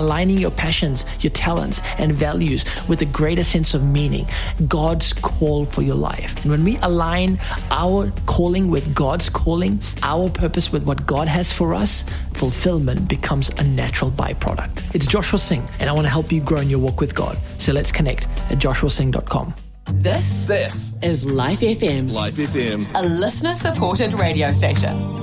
aligning your passions, your talents, and values with a greater sense of meaning, God's call for your life. And when we align our calling with God's calling, our purpose with what God has for us, fulfillment becomes a natural byproduct. It's Joshua Singh, and I want to help you grow in your walk with God. So let's connect at joshuasingh.com. This is Life FM. Life FM. A listener-supported radio station.